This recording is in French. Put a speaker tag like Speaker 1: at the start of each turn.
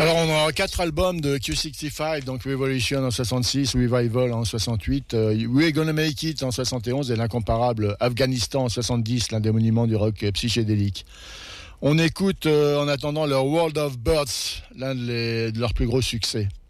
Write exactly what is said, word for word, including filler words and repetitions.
Speaker 1: Alors, on aura quatre albums de Q soixante-quinze, donc Revolution en soixante-six, Revival en soixante-huit, uh, We're Gonna Make It en soixante et onze et l'incomparable Afghanistan en soixante-dix, l'un des monuments du rock psychédélique. On écoute euh, en attendant leur World of Birds, l'un de, les, de leurs plus gros succès.